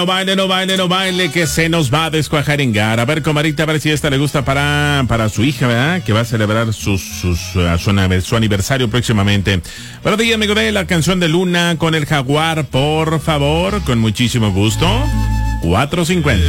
No baile, no baile, no baile, que se nos va a descuajaringar. A ver, comadita, a ver si esta le gusta para su hija, ¿verdad? Que va a celebrar su aniversario próximamente. Buenos días, amigo de la canción de Luna con el Jaguar, por favor, con muchísimo gusto. 4:50.